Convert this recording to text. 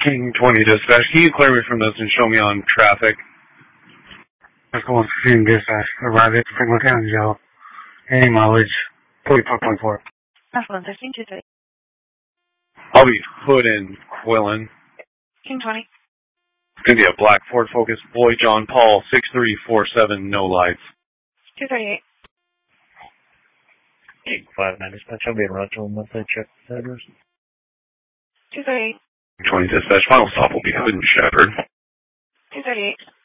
King 20 dispatch, can you clear me from this and show me on traffic? Echo King dispatch, arrive at Franklin County Jail. Any mileage, 44.4. That's 11323. I'll be Hood and Quillen. King 20. It's going to be a black Ford Focus, Boy John Paul, 6347, no lights. 238. King 59 dispatch, I'll be in Roswell once I check the address. 238. 20 dispatch, final stop will be Hood and Shepherd. 238.